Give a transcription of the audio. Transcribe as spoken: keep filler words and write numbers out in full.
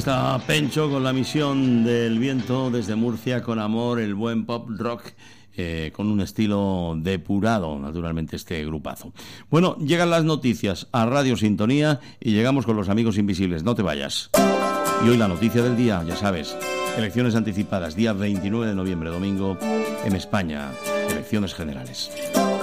está Pencho con la misión del viento desde Murcia, con amor, el buen pop rock, eh, con un estilo depurado, naturalmente, este grupazo. Bueno, llegan las noticias a Radio Sintonía y llegamos con los amigos invisibles. No te vayas. Y hoy la noticia del día, ya sabes, elecciones anticipadas, día veintinueve de noviembre, domingo, en España, elecciones generales.